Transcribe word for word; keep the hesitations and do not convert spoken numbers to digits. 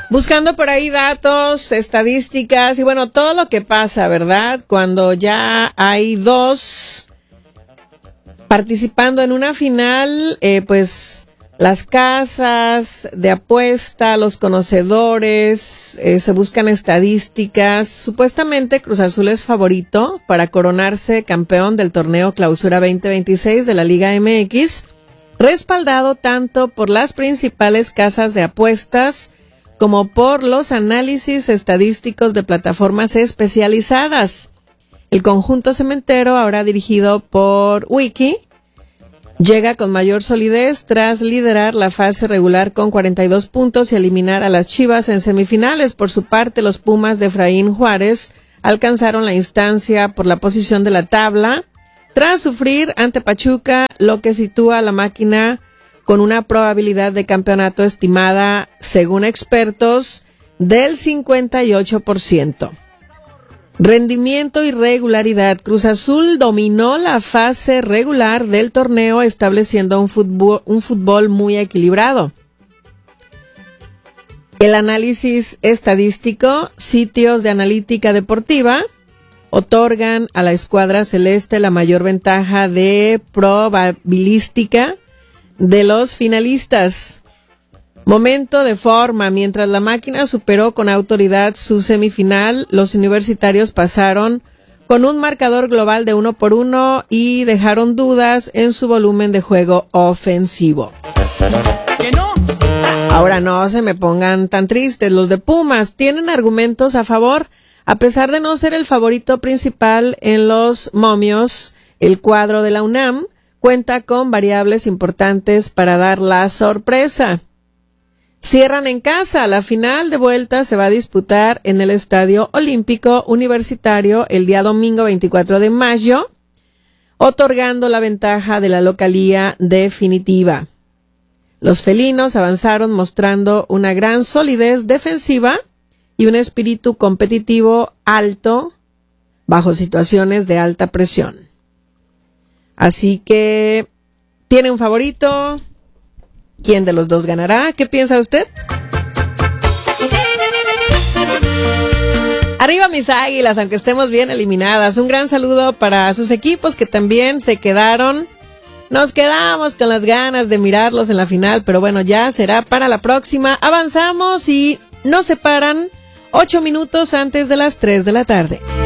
Buscando por ahí datos, estadísticas y bueno, todo lo que pasa, ¿verdad? Cuando ya hay dos participando en una final, eh, pues las casas de apuesta, los conocedores, eh, se buscan estadísticas. Supuestamente Cruz Azul es favorito para coronarse campeón del torneo Clausura veinte veintiséis de la Liga M X, respaldado tanto por las principales casas de apuestas como por los análisis estadísticos de plataformas especializadas. El conjunto cementero, ahora dirigido por Wiki, llega con mayor solidez tras liderar la fase regular con cuarenta y dos puntos y eliminar a las Chivas en semifinales. Por su parte, los Pumas de Efraín Juárez alcanzaron la instancia por la posición de la tabla tras sufrir ante Pachuca, lo que sitúa a la máquina con una probabilidad de campeonato estimada, según expertos, del cincuenta y ocho por ciento. Rendimiento y regularidad. Cruz Azul dominó la fase regular del torneo, estableciendo un fútbol, un fútbol muy equilibrado. El análisis estadístico, sitios de analítica deportiva, otorgan a la escuadra celeste la mayor ventaja de probabilística de los finalistas. Momento de forma. Mientras la máquina superó con autoridad su semifinal, los universitarios pasaron con un marcador global de uno por uno y dejaron dudas en su volumen de juego ofensivo. ¿Que no? Ahora no se me pongan tan tristes. Los de Pumas tienen argumentos a favor. A pesar de no ser el favorito principal en los momios, el cuadro de la UNAM cuenta con variables importantes para dar la sorpresa. Cierran en casa. La final de vuelta se va a disputar en el Estadio Olímpico Universitario el día domingo veinticuatro de mayo, otorgando la ventaja de la localía definitiva. Los felinos avanzaron mostrando una gran solidez defensiva y un espíritu competitivo alto bajo situaciones de alta presión. Así que, ¿tiene un favorito? ¿Quién de los dos ganará? ¿Qué piensa usted? Arriba mis águilas, aunque estemos bien eliminadas. Un gran saludo para sus equipos que también se quedaron. Nos quedamos con las ganas de mirarlos en la final, pero bueno, ya será para la próxima. Avanzamos y nos separan ocho minutos antes de las tres de la tarde.